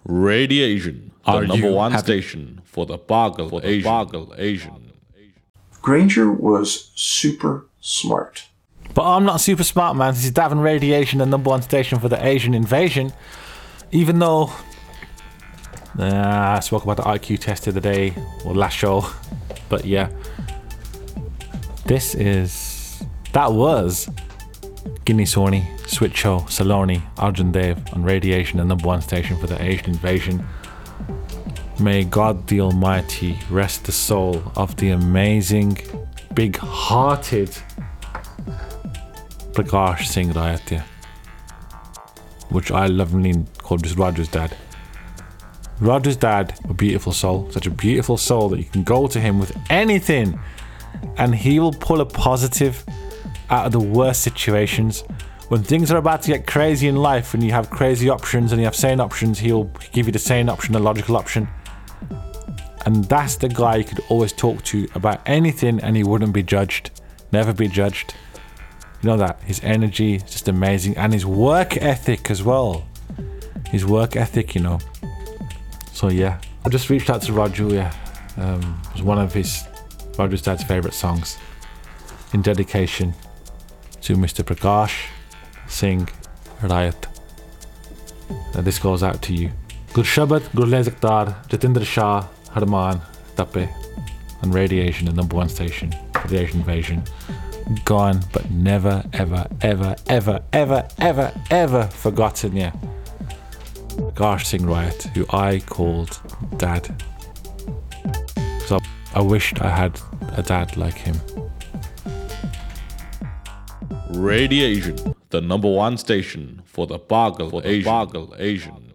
Radiation, the Are number you one happy? station for the Bargle Asian. Granger was super smart. But I'm not super smart, man. This is Davin Radiation, the number one station for the Asian invasion. Even though I spoke about the IQ test the other day, or last show. But yeah, that was Guinea Sony, Switch Show, Saloni, Arjun Dev on Radiation, the number one station for the Asian invasion. May God the Almighty rest the soul of the amazing, big-hearted Prakash Singh Rayatya, which I lovingly called just Raju's dad. Raju's dad, a beautiful soul, such a beautiful soul that you can go to him with anything and he will pull a positive out of the worst situations. When things are about to get crazy in life and you have crazy options and you have sane options, he'll give you the sane option, the logical option. And that's the guy you could always talk to about anything and he wouldn't be judged. Never be judged. You know that? His energy is just amazing. And his work ethic as well. His work ethic, you know. So yeah, I just reached out to Raju. Yeah, it was one of Raju's dad's favourite songs. In dedication to Mr. Prakash Singh Rayat. This goes out to you. Gurshabad, Gurle Zaktar, Jatinder Shah, Harman, Tape, and Radiation, the number one station for the Asian invasion. Gone, but never, ever, ever, ever, ever, ever, ever forgotten. Yeah. Prakash Singh Rayat, who I called Dad. So I wished I had a dad like him. Radiation, the number one station for the Bargle Asian.